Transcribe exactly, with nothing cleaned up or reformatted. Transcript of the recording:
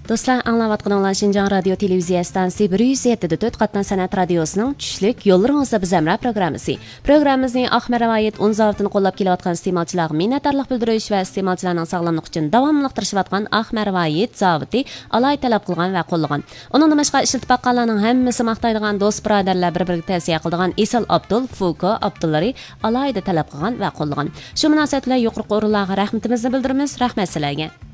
Dostlar, anglayotganlar Şinjan Radio Televiziya stansiyasi bir yuz yetti nöqta to'rt qatnan san'at radiosining tushlik yo'llaringizda biz amra programmasi. Programmamizning oxir rivoyat o'n zavatini qo'llab kelayotgan iste'molchilarga minnatdorlik bildirish va iste'molchilarning sog'lomligi uchun davomli tirishayotgan oxir rivoyat zavati alay talab qilgan va qo'llagan. Uning boshqa ishlatib baqqanlarning hammasi maqtaydigan do'st birodarlar bir-biriga tavsiya qiladigan Isal Abdul, Fuko Abdullari alayda talab qilgan va qo'llagan. Shu munosabat bilan yuqori o'rinlarga rahmatimizni bildiramiz. Rahmat sizlarga.